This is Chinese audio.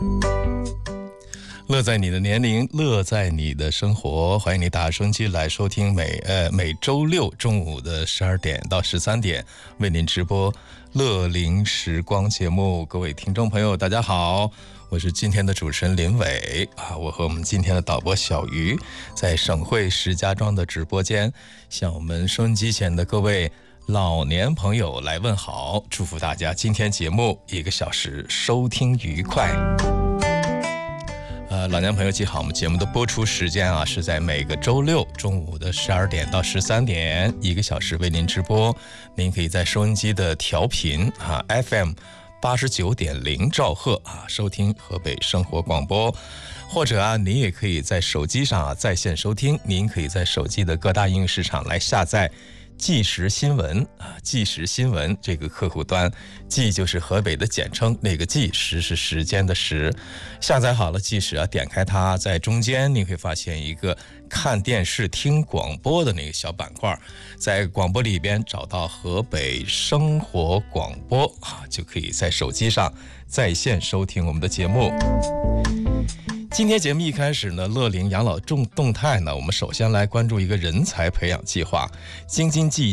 乐在你的年龄，乐在你的生活。欢迎你打收音机来收听每周六中午的12点到13点为您直播乐龄时光节目。各位听众朋友大家好，我是今天的主持人林伟啊，我和我们今天的导播小鱼在省会石家庄的直播间向我们收音机前的各位老年朋友来问好，祝福大家今天节目1个小时收听愉快。老年朋友记好，我们节目的播出时间啊是在每个周六中午的12点到13点，1个小时为您直播。您可以在收音机的调频FM 89.0兆赫收听河北生活广播，或者您也可以在手机上在线收听。您可以在手机的各大应用市场来下载即时新闻即时新闻这个客户端，即就是河北的简称，那个即时是时间的时。下载好了即时点开它，在中间你会发现一个看电视听广播的那个小板块，在广播里边找到河北生活广播就可以在手机上在线收听我们的节目。今天节目一开始呢，乐龄养老动态呢，我们首先来关注一个人才培养计划，京津冀